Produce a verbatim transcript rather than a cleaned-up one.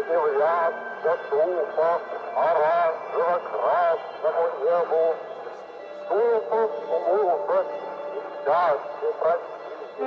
удивляться тупо оранжево-красному небу. Тупо смутно и счастье просить.